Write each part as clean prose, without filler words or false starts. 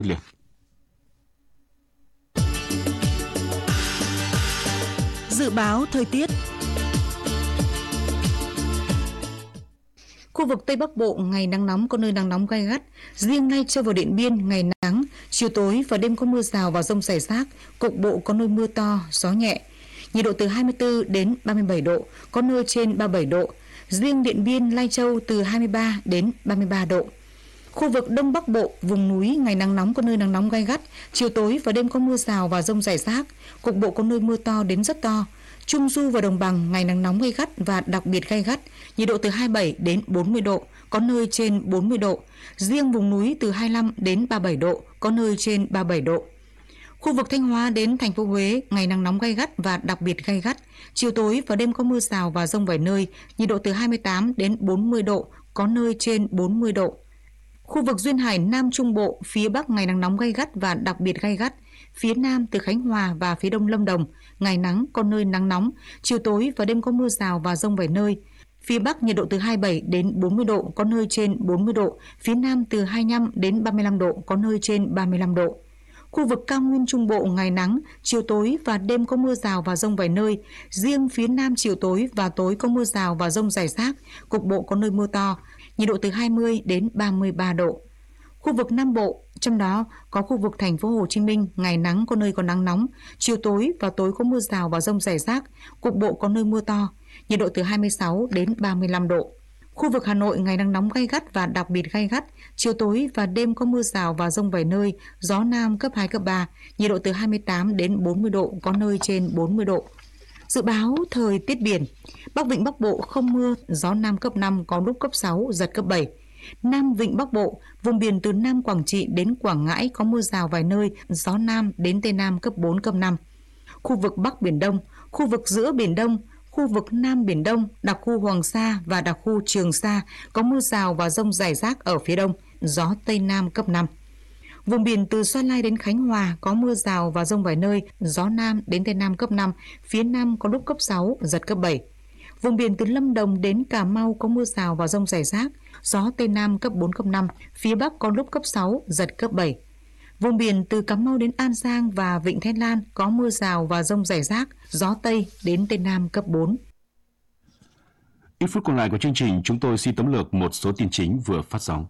liệt. Dự báo thời tiết. Khu vực Tây Bắc Bộ ngày nắng nóng, có nơi nắng nóng gay gắt. Riêng Lai Châu và Điện Biên ngày nắng, chiều tối và đêm có mưa rào và dông rải rác, cục bộ có nơi mưa to, gió nhẹ. Nhiệt độ từ 24 đến 37 độ, có nơi trên 37 độ. Riêng Điện Biên, Lai Châu từ 23 đến 33 độ. Khu vực Đông Bắc Bộ, vùng núi ngày nắng nóng, có nơi nắng nóng gay gắt, chiều tối và đêm có mưa rào và dông rải rác, cục bộ có nơi mưa to đến rất to. Trung Du và Đồng Bằng ngày nắng nóng gay gắt và đặc biệt gay gắt, nhiệt độ từ 27 đến 40 độ, có nơi trên 40 độ. Riêng vùng núi từ 25 đến 37 độ, có nơi trên 37 độ. Khu vực Thanh Hóa đến thành phố Huế ngày nắng nóng gay gắt và đặc biệt gay gắt, chiều tối và đêm có mưa rào và dông vài nơi, nhiệt độ từ 28 đến 40 độ, có nơi trên 40 độ. Khu vực Duyên Hải Nam Trung Bộ, phía Bắc ngày nắng nóng gay gắt và đặc biệt gay gắt. Phía Nam từ Khánh Hòa và phía Đông Lâm Đồng, ngày nắng, có nơi nắng nóng, chiều tối và đêm có mưa rào và dông vài nơi. Phía Bắc nhiệt độ từ 27 đến 40 độ, có nơi trên 40 độ. Phía Nam từ 25 đến 35 độ, có nơi trên 35 độ. Khu vực Cao Nguyên Trung Bộ ngày nắng, chiều tối và đêm có mưa rào và dông vài nơi. Riêng phía Nam chiều tối và tối có mưa rào và dông rải rác, cục bộ có nơi mưa to. Nhiệt độ từ 20 đến 33 độ. Khu vực Nam Bộ, trong đó có khu vực thành phố Hồ Chí Minh, ngày nắng, có nơi có nắng nóng, chiều tối và tối có mưa rào và dông rải rác, cục bộ có nơi mưa to, nhiệt độ từ 26 đến 35 độ. Khu vực Hà Nội ngày nắng nóng gay gắt và đặc biệt gay gắt, chiều tối và đêm có mưa rào và dông vài nơi, gió Nam cấp 2, cấp 3, nhiệt độ từ 28 đến 40 độ, có nơi trên 40 độ. Dự báo thời tiết biển, Bắc Vịnh Bắc Bộ không mưa, gió Nam cấp 5, có lúc cấp 6, giật cấp 7. Nam Vịnh Bắc Bộ, vùng biển từ Nam Quảng Trị đến Quảng Ngãi có mưa rào vài nơi, gió Nam đến Tây Nam cấp 4, cấp 5. Khu vực Bắc Biển Đông, khu vực giữa Biển Đông, khu vực Nam Biển Đông, đặc khu Hoàng Sa và đặc khu Trường Sa có mưa rào và dông rải rác ở phía đông, gió Tây Nam cấp 5. Vùng biển từ Sa Lai đến Khánh Hòa có mưa rào và dông vài nơi, gió Nam đến Tây Nam cấp 5, phía Nam có lúc cấp 6, giật cấp 7. Vùng biển từ Lâm Đồng đến Cà Mau có mưa rào và dông rải rác, gió Tây Nam cấp 4, cấp 5, phía Bắc có lúc cấp 6, giật cấp 7. Vùng biển từ Cà Mau đến An Giang và Vịnh Thái Lan có mưa rào và dông rải rác, gió Tây đến Tây Nam cấp 4. Ít phút còn lại của chương trình, chúng tôi xin tóm lược một số tin chính vừa phát sóng.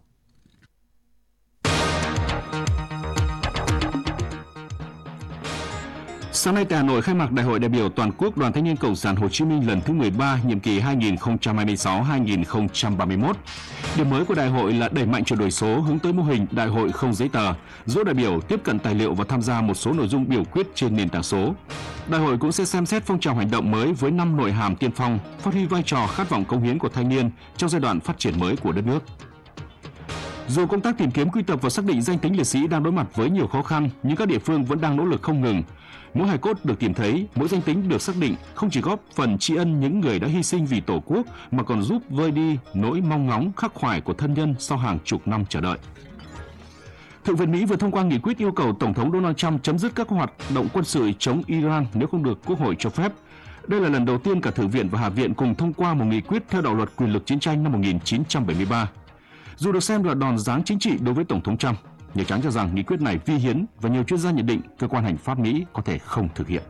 Sáng nay tại Hà Nội khai mạc Đại hội đại biểu toàn quốc Đoàn Thanh niên Cộng sản Hồ Chí Minh lần thứ 13, nhiệm kỳ 2026-2031. Điểm mới của đại hội là đẩy mạnh chuyển đổi số hướng tới mô hình đại hội không giấy tờ, giúp đại biểu tiếp cận tài liệu và tham gia một số nội dung biểu quyết trên nền tảng số. Đại hội cũng sẽ xem xét phong trào hành động mới với 5 nội hàm tiên phong, phát huy vai trò khát vọng cống hiến của thanh niên trong giai đoạn phát triển mới của đất nước. Dù công tác tìm kiếm, quy tập và xác định danh tính liệt sĩ đang đối mặt với nhiều khó khăn, nhưng các địa phương vẫn đang nỗ lực không ngừng. Mỗi hài cốt được tìm thấy, mỗi danh tính được xác định không chỉ góp phần tri ân những người đã hy sinh vì Tổ quốc mà còn giúp vơi đi nỗi mong ngóng khắc khoải của thân nhân sau hàng chục năm chờ đợi. Thượng viện Mỹ vừa thông qua nghị quyết yêu cầu Tổng thống Donald Trump chấm dứt các hoạt động quân sự chống Iran nếu không được Quốc hội cho phép. Đây là lần đầu tiên cả Thượng viện và Hạ viện cùng thông qua một nghị quyết theo đạo luật quyền lực chiến tranh năm 1973. Dù được xem là đòn giáng chính trị đối với Tổng thống Trump, Nhà Trắng cho rằng nghị quyết này vi hiến và nhiều chuyên gia nhận định cơ quan hành pháp Mỹ có thể không thực hiện.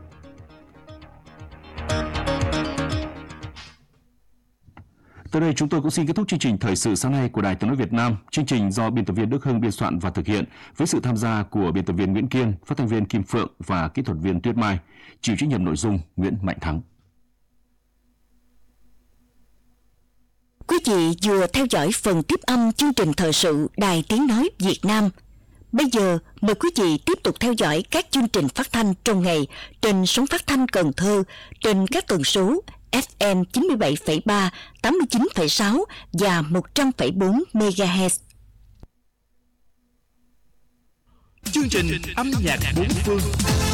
Tới đây chúng tôi cũng xin kết thúc chương trình Thời sự sáng nay của Đài Tiếng nói Việt Nam. Chương trình do biên tập viên Đức Hưng biên soạn và thực hiện với sự tham gia của biên tập viên Nguyễn Kiên, phát thanh viên Kim Phượng và kỹ thuật viên Tuyết Mai. Chịu trách nhiệm nội dung Nguyễn Mạnh Thắng. Quý vị vừa theo dõi phần tiếp âm chương trình thời sự Đài Tiếng nói Việt Nam. Bây giờ mời quý vị tiếp tục theo dõi các chương trình phát thanh trong ngày trên sóng phát thanh Cần Thơ trên các tần số FM 97,3, 89,6 và 100,4 MHz. Chương trình âm nhạc bốn phương.